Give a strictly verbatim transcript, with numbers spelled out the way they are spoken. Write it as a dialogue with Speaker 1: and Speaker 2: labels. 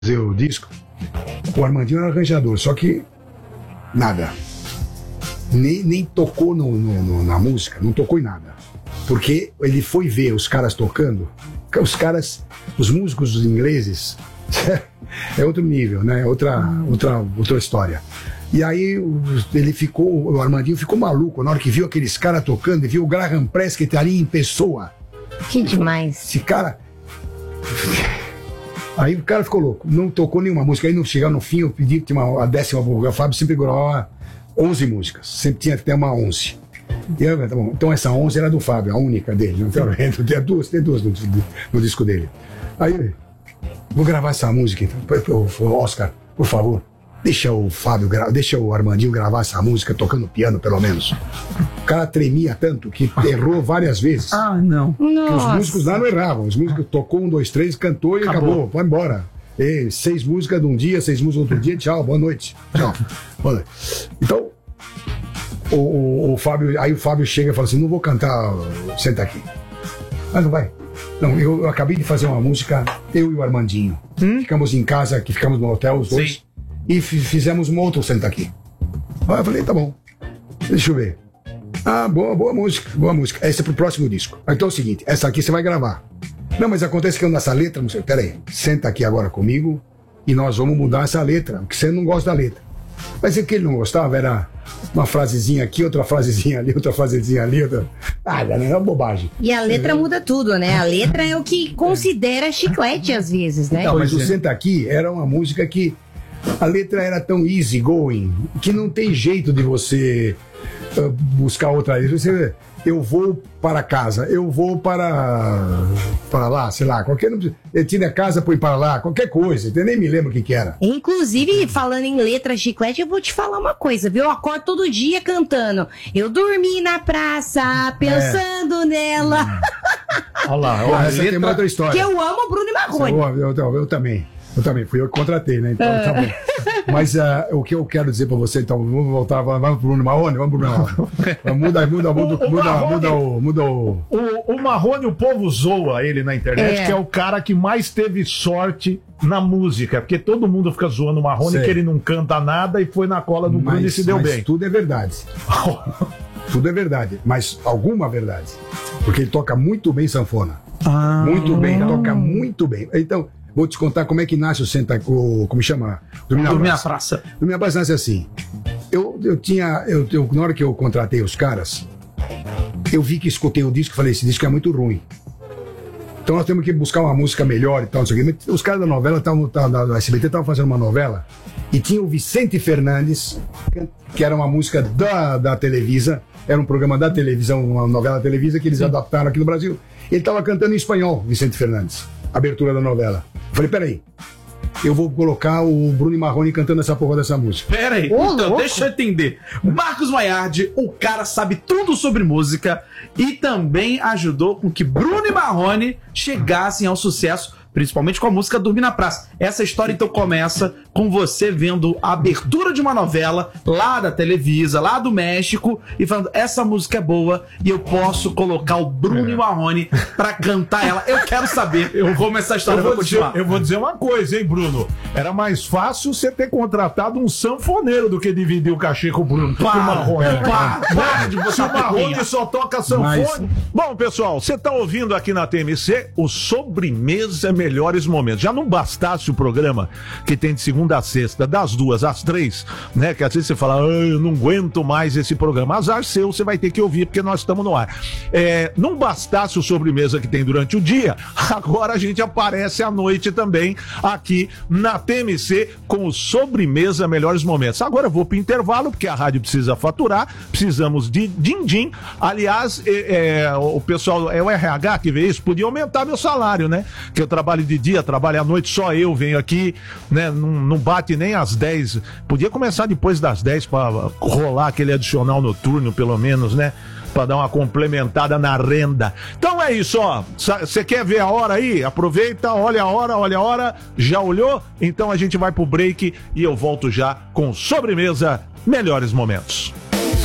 Speaker 1: fazer o disco, o Armandinho era arranjador, só que nada. Nem, nem tocou no, no, no, na música, não tocou em nada. Porque ele foi ver os caras tocando, os caras, os músicos ingleses, é outro nível, né? Outra, outra, outra história. E aí ele ficou, o Armandinho ficou maluco na hora que viu aqueles caras tocando e viu o Graham Prescott ali em pessoa.
Speaker 2: Que demais.
Speaker 1: Esse cara... Aí o cara ficou louco, não tocou nenhuma música. Aí não chegava no fim, eu pedi que tinha uma, a décima, o Fábio sempre gravava onze músicas, sempre tinha que ter uma onze. E eu, tá bom, então essa onze era do Fábio, a única dele, não tem, tem duas, tem duas no, no disco dele. Aí, vou gravar essa música então, Oscar, por favor, deixa o Fábio, deixa o Armandinho gravar essa música tocando piano, pelo menos. O cara tremia tanto que errou várias vezes.
Speaker 3: Ah, não.
Speaker 1: Os músicos lá não erravam, os músicos tocou um, dois, três, cantou e acabou, acabou vai embora. E seis músicas de um dia, seis músicas do outro dia, tchau, boa noite. Tchau. Boa noite. Então, o, o, o Fábio, aí o Fábio chega e fala assim, não vou cantar, senta aqui. Mas não vai. Não, eu, eu acabei de fazer uma música, eu e o Armandinho. Hum? Ficamos em casa, que ficamos no hotel, os dois. Sim. E fizemos um outro senta aqui. Aí eu falei, tá bom, deixa eu ver. Ah, boa, boa música, boa música. Essa é pro próximo disco. Então é o seguinte, essa aqui você vai gravar. Não, mas acontece que eu nessa letra, não sei, peraí, senta aqui agora comigo e nós vamos mudar essa letra, porque você não gosta da letra. Mas o que ele não gostava era uma frasezinha aqui, outra frasezinha ali, outra frasezinha ali, outra... Ah, não é uma bobagem.
Speaker 2: E a letra muda tudo, né? A letra é o que considera chiclete às vezes, né?
Speaker 1: Não, mas
Speaker 3: pois
Speaker 1: o
Speaker 3: é.
Speaker 1: Senta Aqui era uma música que a letra era tão easy going que não tem jeito de você uh, buscar outra letra. Você, eu vou para casa, eu vou para para lá, sei lá, qualquer eu tinha casa, põe para lá, qualquer coisa, eu nem me lembro o que que era.
Speaker 2: Inclusive, falando em letra chiclete, eu vou te falar uma coisa, viu? Eu acordo todo dia cantando. Eu dormi na praça, pensando é. nela.
Speaker 3: Olha lá,
Speaker 1: olha, essa letra... tem uma outra história.
Speaker 2: Que eu amo Bruno e Marrone.
Speaker 1: Eu, eu, eu, eu também. Eu também, fui eu que contratei, né? Então, é. tá bom. Mas uh, o que eu quero dizer pra você, então, vamos voltar, vamos pro Bruno Marrone, vamos pro Bruno Marrone. Muda, muda, muda,
Speaker 3: o,
Speaker 1: muda,
Speaker 3: o
Speaker 1: muda,
Speaker 3: Marrone,
Speaker 1: muda o. Muda o...
Speaker 3: O, o Marrone, o povo zoa ele na internet, é. que é o cara que mais teve sorte na música, porque todo mundo fica zoando o Marrone, Sei. que ele não canta nada e foi na cola do mas, Bruno e se deu
Speaker 1: mas
Speaker 3: bem.
Speaker 1: Tudo é verdade. Tudo é verdade, mas alguma verdade. Porque ele toca muito bem sanfona. Ah, muito bem, toca muito bem. Então. Vou te contar como é que nasce o Senta... O, como chama?
Speaker 3: Dormir na Praça. Praça.
Speaker 1: Dormir na Praça nasce assim. Eu, eu tinha... Eu, eu, na hora que eu contratei os caras, eu vi que escutei o disco e falei, esse disco é muito ruim. Então nós temos que buscar uma música melhor e tal, não sei o quê. Os caras da novela, tavam, tavam, da S B T, estavam fazendo uma novela e tinha o Vicente Fernandes, que era uma música da, da Televisa, era um programa da televisão, uma novela da Televisa que eles Sim. adaptaram aqui no Brasil. Ele estava cantando em espanhol, Vicente Fernandes. Abertura da novela. Eu falei, peraí, eu vou colocar o Bruno e Marrone cantando essa porra dessa música.
Speaker 4: Peraí, oh, então, louco. deixa eu entender. Marcos Maiardi, o cara sabe tudo sobre música e também ajudou com que Bruno e Marrone chegassem ao sucesso, principalmente com a música Dormir na Praça. Essa história então começa com você vendo a abertura de uma novela lá da Televisa, lá do México, e falando, essa música é boa e eu posso colocar o Bruno é. e Marrone pra cantar ela. Eu quero saber eu, como essa história vai continuar.
Speaker 3: Dizer, eu vou dizer uma coisa, hein, Bruno? Era mais fácil você ter contratado um sanfoneiro do que dividir o cachê com o Bruno.
Speaker 4: Pá,
Speaker 3: o Marrone.
Speaker 4: É. Pá, pá, de
Speaker 3: Se o Marrone só toca sanfone.
Speaker 1: Mas...
Speaker 3: Bom, pessoal, você tá ouvindo aqui na T M C o Sobremesa Melhores Momentos. Já não bastasse o programa que tem de segunda a sexta, das duas às três, né? Que às vezes você fala, ah, eu não aguento mais esse programa. Azar seu, você vai ter que ouvir, porque nós estamos no ar. É, não bastasse o Sobremesa que tem durante o dia, agora a gente aparece à noite também aqui na T M C com o Sobremesa Melhores Momentos. Agora eu vou pro intervalo, porque a rádio precisa faturar, precisamos de din-din. Aliás, é, é, o pessoal, é o R H que vê isso, podia aumentar meu salário, né? Que eu trabalho de dia, trabalho à noite, só eu venho aqui, né? Não, não bate nem às dez. Podia começar depois das dez para rolar aquele adicional noturno, pelo menos, né? Para dar uma complementada na renda. Então é isso, ó. Você quer ver a hora aí? Aproveita, olha a hora, olha a hora. Já olhou? Então a gente vai pro break e eu volto já com Sobremesa Melhores Momentos.